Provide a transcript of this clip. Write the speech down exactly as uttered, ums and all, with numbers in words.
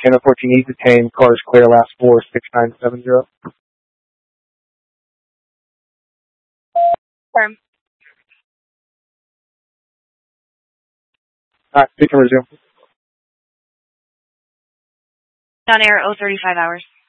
ten oh fourteen E detained, car is clear, last four, six nine seven zero. Firm. Alright, you can resume. On air oh thirty-five hours.